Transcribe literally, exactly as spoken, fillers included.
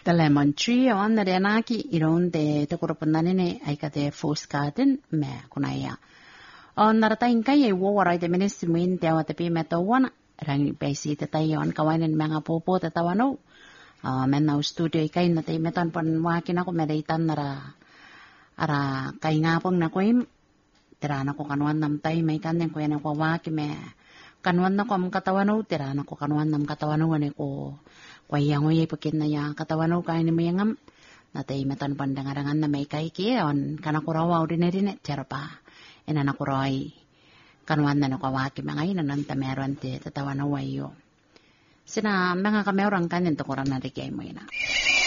The lemon tree on the renaki ironde te kurupunanine aikate Forest Garden me kunaya. On naratain kaya wawaray te minisimin te awate pi metawana rangi basi te tayo on kawainin mga popo te tawano. Uh, men na studio ikay na te meton pan wakin ako medaitan nara ara kay ngapong na ko im tira na ko kanuan nam tay may kanen ko yan ako waki me kanuan na ko am katawano tira na ko kanuan nam katawano ane ko wayang way pakin na ya katawano kay ni mayangam na tay meton pan dangarangan na may kay ki on kanakurawa ordinary ne tira pa ina nakuroy kanuan na ko waki mga ina nanta meron te tatawano wayo sina mga kamerang kanin to koran na rigay mo ina.